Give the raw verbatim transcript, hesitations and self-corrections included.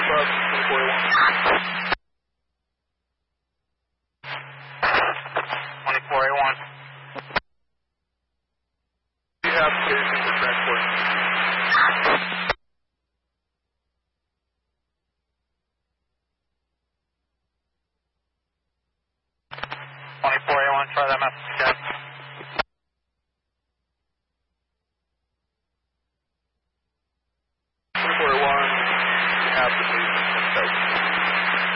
twenty-four A one. Do you have station for transport? twenty-four A one, try that message again.